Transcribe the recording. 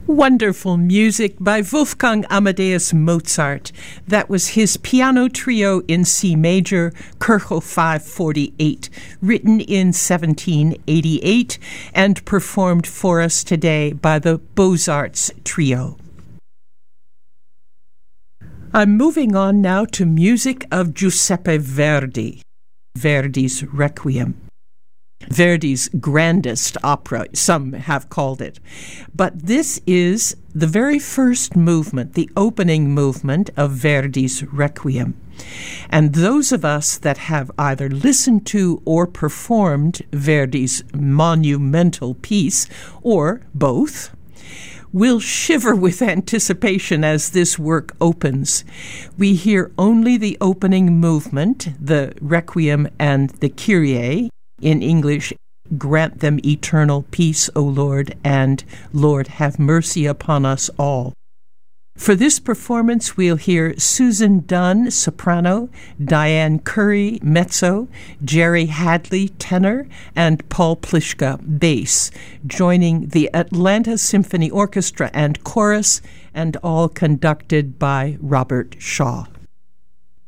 Wonderful music by Wolfgang Amadeus Mozart. That was his piano trio in C major, Köchel 548, written in 1788 and performed for us today by the Beaux-Arts Trio. I'm moving on now to music of Giuseppe Verdi, Verdi's Requiem. Verdi's grandest opera, some have called it. But this is the very first movement, the opening movement of Verdi's Requiem. And those of us that have either listened to or performed Verdi's monumental piece, or both, will shiver with anticipation as this work opens. We hear only the opening movement, the Requiem and the Kyrie. In English, grant them eternal peace, O Lord, and Lord, have mercy upon us all. For this performance, we'll hear Susan Dunn, soprano, Diane Curry, mezzo, Jerry Hadley, tenor, and Paul Pliszka, bass, joining the Atlanta Symphony Orchestra and chorus, and all conducted by Robert Shaw.